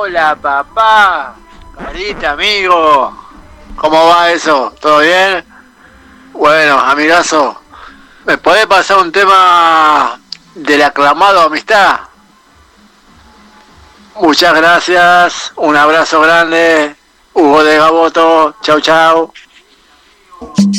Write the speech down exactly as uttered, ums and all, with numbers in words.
Hola, papá. Carita, amigo. ¿Cómo va eso? ¿Todo bien? Bueno, amigazo, ¿me podés pasar un tema del aclamado Amistad? Muchas gracias. Un abrazo grande. Hugo de Gaboto. Chau, chau.